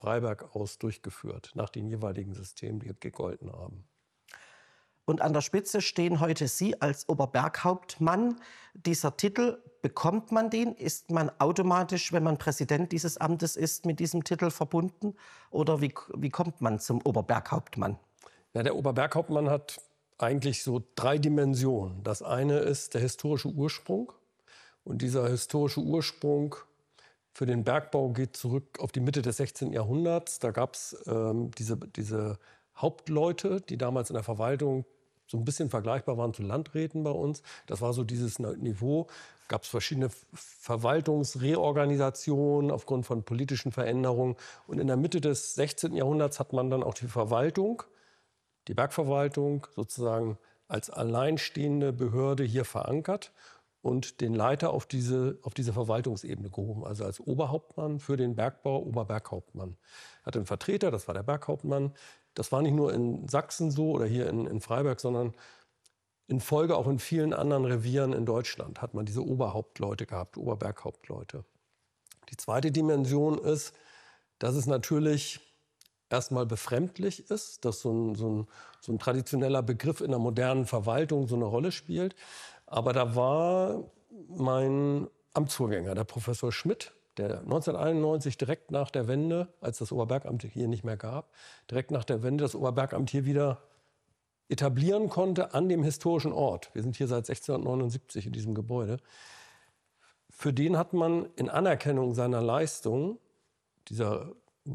Freiberg aus durchgeführt, nach den jeweiligen Systemen, die gegolten haben. Und an der Spitze stehen heute Sie als Oberberghauptmann. Dieser Titel, bekommt man den? Ist man automatisch, wenn man Präsident dieses Amtes ist, mit diesem Titel verbunden? Oder wie kommt man zum Oberberghauptmann? Ja, der Oberberghauptmann hat eigentlich so 3 Dimensionen. Das eine ist der historische Ursprung. Und dieser historische Ursprung für den Bergbau geht zurück auf die Mitte des 16. Jahrhunderts. Da gab es diese Hauptleute, die damals in der Verwaltung so ein bisschen vergleichbar waren zu Landräten bei uns. Das war so dieses Niveau. Gab es verschiedene Verwaltungsreorganisationen aufgrund von politischen Veränderungen. Und in der Mitte des 16. Jahrhunderts hat man dann auch die Verwaltung, die Bergverwaltung sozusagen als alleinstehende Behörde hier verankert und den Leiter auf diese Verwaltungsebene gehoben, also als Oberhauptmann für den Bergbau, Oberberghauptmann. Hatte einen Vertreter, das war der Berghauptmann. Das war nicht nur in Sachsen so oder hier in Freiberg, sondern in Folge auch in vielen anderen Revieren in Deutschland hat man diese Oberhauptleute gehabt, Oberberghauptleute. Die zweite Dimension ist, dass es natürlich erstmal befremdlich ist, dass so ein traditioneller Begriff in der modernen Verwaltung so eine Rolle spielt. Aber da war mein Amtsvorgänger, der Professor Schmidt, der 1991 direkt nach der Wende, als das Oberbergamt hier nicht mehr gab, direkt nach der Wende das Oberbergamt hier wieder etablieren konnte an dem historischen Ort. Wir sind hier seit 1679 in diesem Gebäude. Für den hat man in Anerkennung seiner Leistung, dieser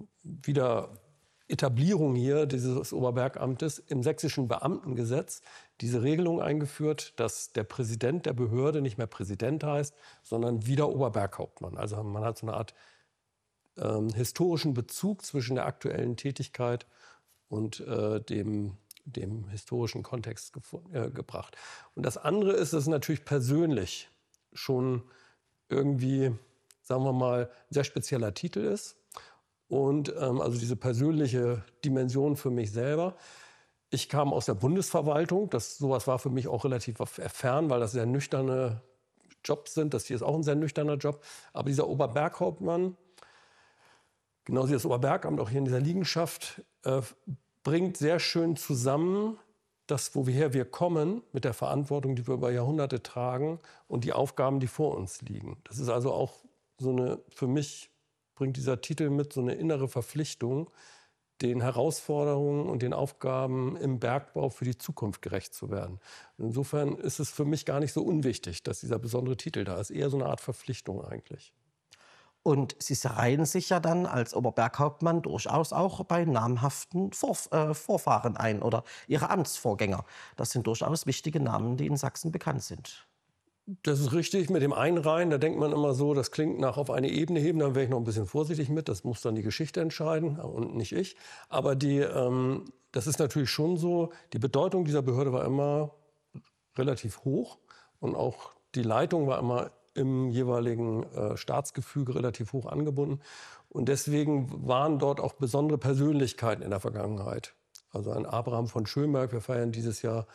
Wiederetablierung hier dieses Oberbergamtes im sächsischen Beamtengesetz diese Regelung eingeführt, dass der Präsident der Behörde nicht mehr Präsident heißt, sondern wieder Oberberghauptmann. Also man hat so eine Art historischen Bezug zwischen der aktuellen Tätigkeit und dem historischen Kontext gebracht. Und das andere ist, dass es natürlich persönlich schon irgendwie, sagen wir mal, ein sehr spezieller Titel ist. Und also diese persönliche Dimension für mich selber. Ich kam aus der Bundesverwaltung. Sowas war für mich auch relativ fern, weil das sehr nüchterne Jobs sind. Das hier ist auch ein sehr nüchterner Job. Aber dieser Oberberghauptmann, genauso wie das Oberbergamt, auch hier in dieser Liegenschaft, bringt sehr schön zusammen, das, woher wir kommen, mit der Verantwortung, die wir über Jahrhunderte tragen und die Aufgaben, die vor uns liegen. Das ist also auch für mich bringt dieser Titel mit so eine innere Verpflichtung, den Herausforderungen und den Aufgaben im Bergbau für die Zukunft gerecht zu werden. Insofern ist es für mich gar nicht so unwichtig, dass dieser besondere Titel da ist. Eher so eine Art Verpflichtung eigentlich. Und Sie reihen sich ja dann als Oberberghauptmann durchaus auch bei namhaften Vorfahren ein oder Ihre Amtsvorgänger. Das sind durchaus wichtige Namen, die in Sachsen bekannt sind. Das ist richtig. Mit dem Einreihen, da denkt man immer so, das klingt nach auf eine Ebene heben, dann wäre ich noch ein bisschen vorsichtig mit. Das muss dann die Geschichte entscheiden und nicht ich. Aber das ist natürlich schon so, die Bedeutung dieser Behörde war immer relativ hoch und auch die Leitung war immer im jeweiligen Staatsgefüge relativ hoch angebunden. Und deswegen waren dort auch besondere Persönlichkeiten in der Vergangenheit. Also ein Abraham von Schönberg, wir feiern dieses Jahr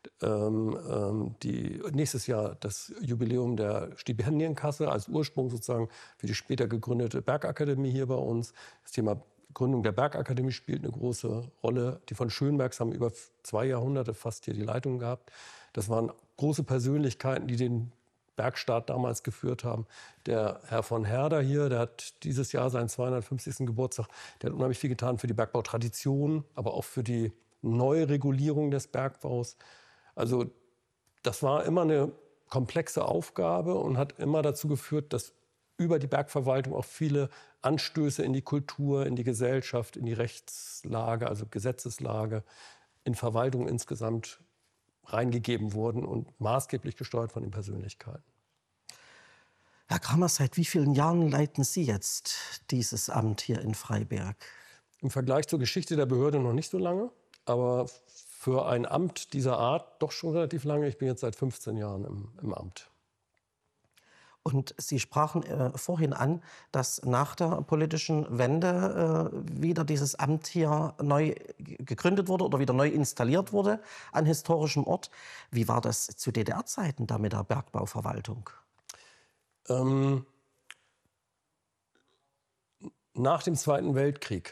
nächstes Jahr das Jubiläum der Stipendienkasse als Ursprung sozusagen für die später gegründete Bergakademie hier bei uns. Das Thema Gründung der Bergakademie spielt eine große Rolle. Die von Schönbergs haben über 2 Jahrhunderte fast hier die Leitung gehabt. Das waren große Persönlichkeiten, die den Bergstaat damals geführt haben. Der Herr von Herder hier, der hat dieses Jahr seinen 250. Geburtstag, der hat unheimlich viel getan für die Bergbautradition, aber auch für die Neuregulierung des Bergbaus. Also das war immer eine komplexe Aufgabe und hat immer dazu geführt, dass über die Bergverwaltung auch viele Anstöße in die Kultur, in die Gesellschaft, in die Rechtslage, also Gesetzeslage, in Verwaltung insgesamt reingegeben wurden und maßgeblich gesteuert von den Persönlichkeiten. Herr Krammer, seit wie vielen Jahren leiten Sie jetzt dieses Amt hier in Freiberg? Im Vergleich zur Geschichte der Behörde noch nicht so lange, aber für ein Amt dieser Art doch schon relativ lange. Ich bin jetzt seit 15 Jahren im Amt. Und Sie sprachen vorhin an, dass nach der politischen Wende wieder dieses Amt hier neu gegründet wurde oder wieder neu installiert wurde an historischem Ort. Wie war das zu DDR-Zeiten da mit der Bergbauverwaltung? Nach dem Zweiten Weltkrieg